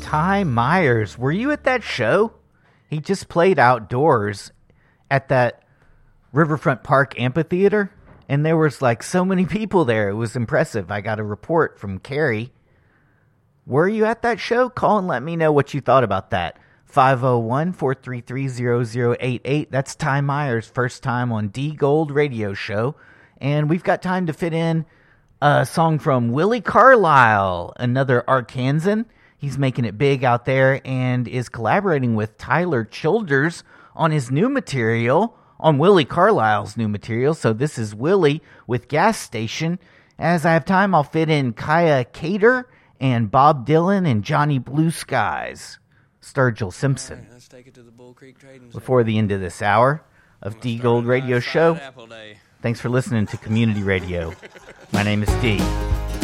Ty Myers, were you at that show? He just played outdoors at that Riverfront Park amphitheater, and there was like so many people there. It was impressive. I got a report from Carrie. Were you at that show? Call and let me know what you thought about that. 501-433-0088. That's Ty Myers' first time on D Gold Radio Show. And we've got time to fit in a song from Willie Carlisle, another Arkansan. He's making it big out there and is collaborating with Tyler Childers on his new material, on Willie Carlisle's new material. So this is Willie with Gas Station. As I have time, I'll fit in Kaya Cater and Bob Dylan and Johnny Blue Skies, Sturgill Simpson. Right, let's take it to the Bull Creek Trading Before the end of this hour of D Gold Radio Show. Thanks for listening to Community Radio. My name is D.